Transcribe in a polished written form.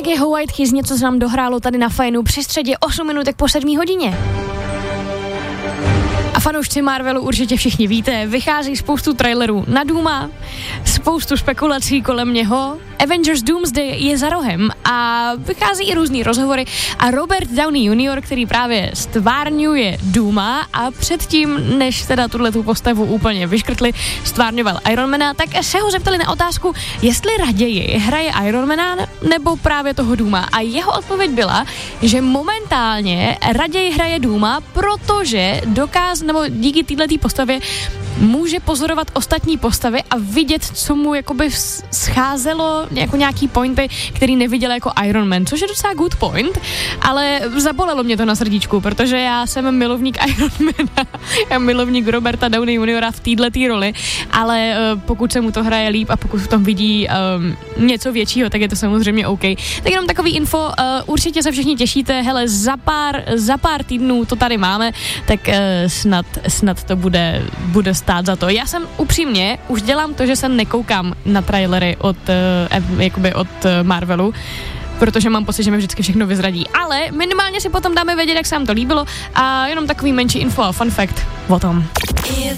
Tolik jeho White Keys, něco se nám dohrálo tady na Fajnu při středě 8 minutek po 7 hodině. A fanoušci Marvelu určitě všichni víte, vychází spoustu trailerů na Dooma, spoustu spekulací kolem něho. Avengers Doomsday je za rohem a vychází i různý rozhovory a Robert Downey Jr., který právě stvárňuje Dooma a předtím, než teda tuhletu postavu úplně vyškrtli, stvárňoval Ironmana, tak se ho zeptali na otázku, jestli raději hraje Ironmana nebo právě toho Dooma. A jeho odpověď byla, že momentálně raději hraje Dooma, protože nebo díky této postavě může pozorovat ostatní postavy a vidět, co mu jakoby scházelo jako nějaký pointy, který neviděl jako Iron Man, což je docela good point, ale zabolelo mě to na srdíčku, protože já jsem milovník Ironmana, já milovník Roberta Downey Jr. v této roli, ale pokud se mu to hraje líp a pokud v tom vidí něco většího, tak je to samozřejmě OK. Tak jenom takový info, určitě se všichni těšíte, hele, za pár týdnů to tady máme, tak snad to bude stát za to. Já jsem upřímně, už dělám to, že se nekoukám na trailery od Marvelu, protože mám pocit, že mi vždycky všechno vyzradí. Ale minimálně si potom dáme vědět, jak se vám to líbilo a jenom takový menší info a fun fact o tom.